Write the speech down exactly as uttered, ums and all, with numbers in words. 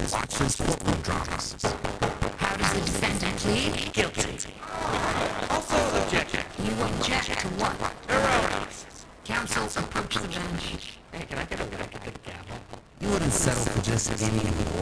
watches since courtroom dramas. How does the defendant plead? Guilty. Also objection. You object to what? Erroneous. Counsel, approach the bench. Hey, can I get a, can I get a gavel? You wouldn't settle for just any